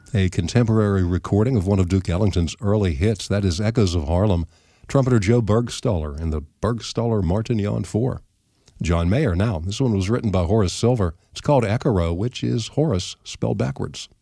A contemporary recording of one of Duke Ellington's early hits, that is Echoes of Harlem, trumpeter Joe Bergstoller and the Bergstoller Martignon 4. John Mayer now. This one was written by Horace Silver. It's called Echaro, which is Horace spelled backwards.